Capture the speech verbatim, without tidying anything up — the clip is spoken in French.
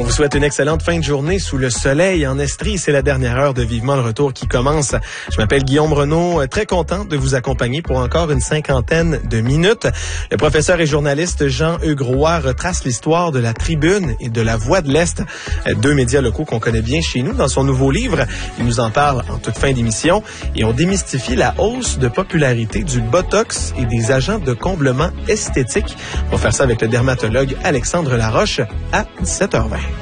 vous souhaite une excellente fin de journée sous le soleil en Estrie. C'est la dernière heure de Vivement le Retour qui commence. Je m'appelle Guillaume Renaud, très content de vous accompagner pour encore une cinquantaine de minutes. Le professeur et journaliste Jean-Hugues Roy retrace l'histoire de la Tribune et de la Voix de l'Est, deux médias locaux qu'on connaît bien chez nous. Dans son nouveau livre, il nous en parle en toute fin d'émission et on démystifie la hausse de popularité du Botox et des agents de comblement esthétique. On va faire ça avec le dermatologue Alexandre Laroche à dix-sept heures vingt.